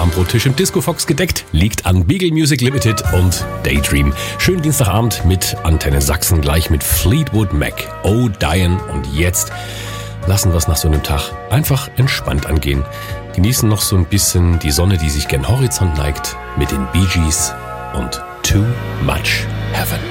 Abendbrottisch im Disco Fox gedeckt, liegt an Beagle Music Limited und Daydream. Schönen Dienstagabend mit Antenne Sachsen, gleich mit Fleetwood Mac, Oh Diane. Und jetzt lassen wir es nach so einem Tag einfach entspannt angehen. Genießen noch so ein bisschen die Sonne, die sich gen Horizont neigt, mit den Bee Gees und Too Much Heaven.